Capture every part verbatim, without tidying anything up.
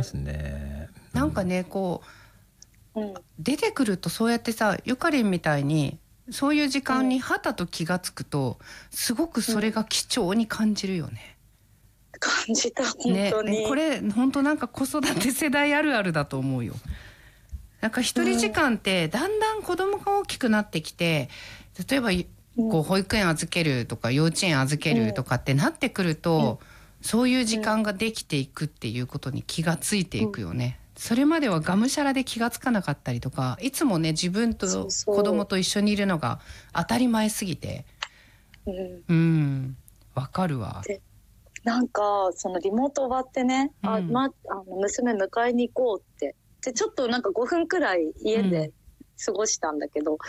ますね。 なんかねこう、 うん、 出てくるとそうやってさ、ゆかりんみたいにそういう時間にはたと気がつくと、すごくそれが貴重に感じるよね。 感じた、本当に、 ね、これ本当なんか子育て世代あるあるだと思うよ。なんか一人時間ってだんだん子供が大きくなってきて、例えばこう保育園預けるとか幼稚園預けるとかってなってくると、そういう時間ができていくっていうことに気がついていくよね。それまではがむしゃらで気がつかなかったりとか、いつもね自分と子供と一緒にいるのが当たり前すぎて、うんうんわかるわ。 なんかそのリモート終わってね、うん、あ、ま、あの娘迎えに行こうってでちょっとなんかごふんくらい家で過ごしたんだけど、うん、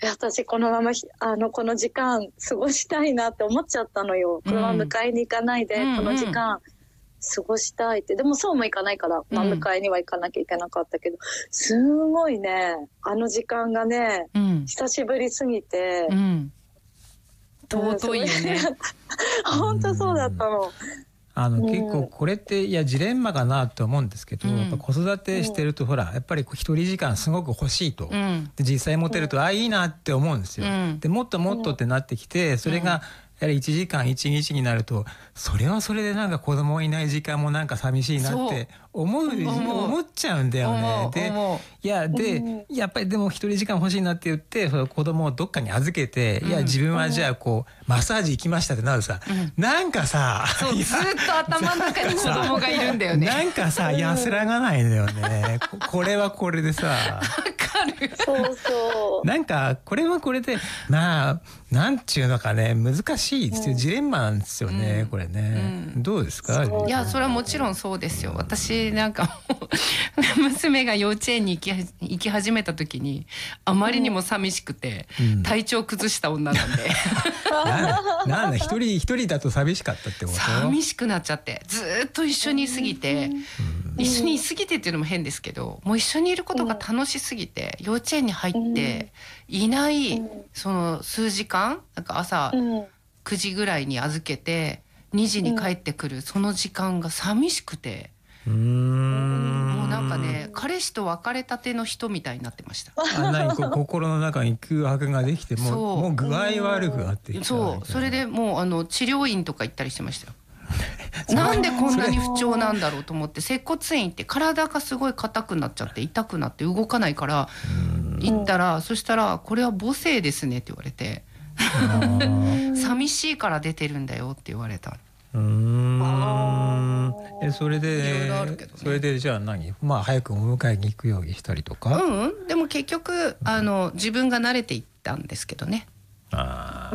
私このままあのこの時間過ごしたいなって思っちゃったのよ。このまま迎えに行かないで、うん、この時間過ごしたいって。でもそうもいかないから、まあ、迎えには行かなきゃいけなかったけど、うん、すごいねあの時間がね、うん、久しぶりすぎて、うん、 尊いよね。 本当そうだったの。 あの結構これっていやジレンマかなと思うんですけど、うん、やっぱ子育てしてるとほらやっぱり一人時間すごく欲しいと、うん、で実際持てると、うん、あいいなって思うんですよ、うん、でもっともっとってなってきて、それがやはりいちじかんいちにちになるとそれはそれでなんか子供いない時間もなんか寂しいなって思う思っちゃうんだよね。でいやで、うん、やっぱりでも一人時間欲しいなって言ってその子供をどっかに預けて、うん、いや自分はじゃあこうマッサージ行きましたってなるさ、うん、なんかさそうずっと頭の中に子供がいるんだよね。 なんかさ安らがないんだよね。こ, これはこれでさわかる。 そうそうなんかこれはこれでまあなんちゅうのかね難しいですよ、うん、ジレンマなんですよね、うん、これね、うん、どうですか。 いやそれはもちろんそうですよ。私なんか娘が幼稚園に行き、行き始めた時にあまりにも寂しくて、うん、体調崩した女なんでな, なんだ一人一人だと寂しかったってこと。 寂しくなっちゃってずっと一緒にいすぎて、うん、一緒にいすぎてっていうのも変ですけど、もう一緒にいることが楽しすぎて、幼稚園に入っていないその数時間なんか朝くじぐらいに預けてにじに帰ってくるその時間が寂しくて、うーんもうなんかね彼氏と別れたての人みたいになってました。 あ何こう心の中に空白ができてもう、もう具合悪くなってきた。 そうそれでもうあの治療院とか行ったりしてましたよ。なんでこんなに不調なんだろうと思って接骨院行って体がすごい硬くなっちゃって痛くなって動かないから行ったら、そしたらこれは母性ですねって言われて寂しいから出てるんだよって言われた。 うーんえそれで、ね、それでじゃあ何まあ早くお迎えに行くようにしたりとか。 うん、でも結局あの自分が慣れていったんですけどね。あ、うん、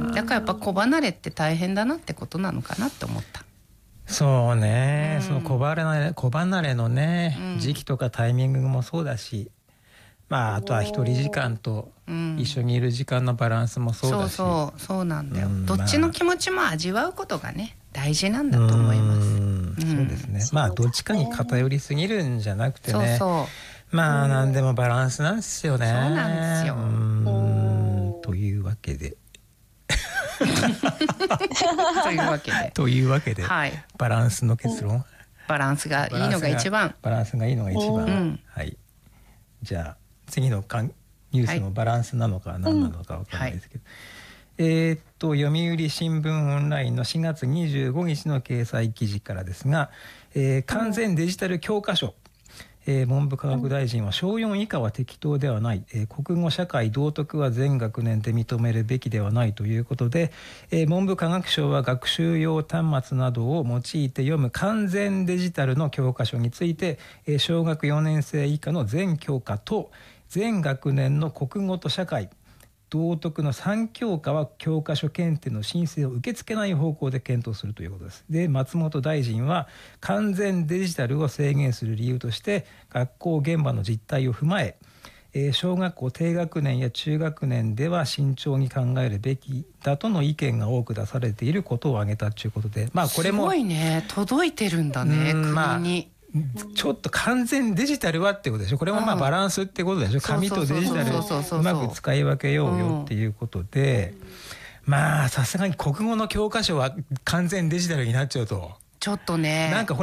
だからやっぱ子離れって大変だなってことなのかなって思った。 そうね、うん、その子離れ、子離れのね、うん、時期とかタイミングもそうだし、まああとは一人時間と一緒にいる時間のバランスもそうだし、 うん、そうそうそうなんだよ、うん、どっちの気持ちも味わうことがね大事なんだと思います。うん、 そうですね、まあどっちかに偏りすぎるんじゃなくてね、 そうそうまあ何でもバランスなんですよね。そうなんですよ。 うんというわけでというわけでというわけで、はい、バランスの結論、 バランスがいいのが一番、 バランスがいいのが一番、うん、はい。じゃあ次のかんニュースのバランスなのか何なのかわからないですけど、はい、えー、っと読売新聞オンラインのしがつにじゅうごにちの掲載記事からですが、えー、完全デジタル教科書、えー、文部科学大臣は小よん以下は適当ではない、えー、国語社会道徳は全学年で認めるべきではないということで、えー、文部科学省は学習用端末などを用いて読む完全デジタルの教科書について、えー、小学よねん生以下の全教科と全学年の国語と社会道徳のさん教科は教科書検定の申請を受け付けない方向で検討するということです。で、松本大臣は完全デジタルを制限する理由として学校現場の実態を踏まえ、えー、小学校低学年や中学年では慎重に考えるべきだとの意見が多く出されていることを挙げたということで、まあこれもすごいね、届いてるんだね、国に、まあちょっと完全デジタルはってことでしょ。これもまあバランスってことでしょ。紙とデジタルうまく使い分けようよっていうことで、まあさすがに国語の教科書は完全デジタルになっちゃうとちょっとね、 なんか